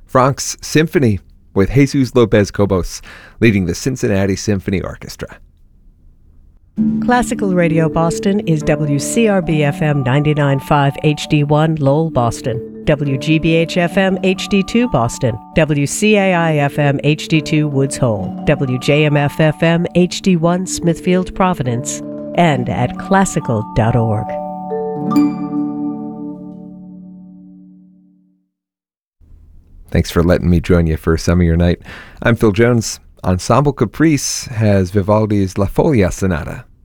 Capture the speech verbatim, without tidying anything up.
Franck's Symphony with Jesus Lopez Cobos leading the Cincinnati Symphony Orchestra. Classical Radio Boston is W C R B F M ninety-nine point five H D one Lowell, Boston, W G B H F M H D two Boston, W C A I F M H D two Woods Hole, W J M F F M H D one Smithfield, Providence, and at classical dot org. Thanks for letting me join you for some of your night. I'm Phil Jones. Ensemble Caprice has Vivaldi's La Folia Sonata